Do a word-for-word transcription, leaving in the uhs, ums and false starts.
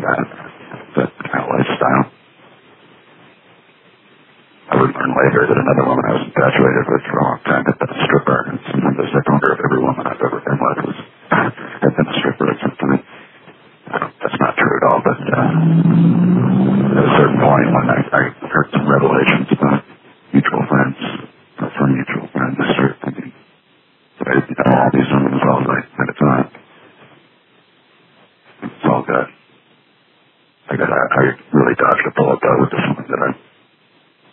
that, that kind of lifestyle. I would learn later that another woman I was infatuated with for a long time had been a stripper, and sometimes I wonder if every woman I've ever been with was, had been a stripper at some time. That's not true at all, but uh, at a certain point when I, I